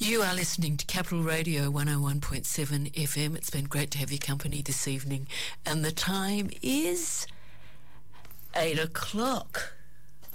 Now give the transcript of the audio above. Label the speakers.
Speaker 1: You are listening to Capital Radio 101.7 FM. It's been great to have your company this evening. And the time is 8 o'clock.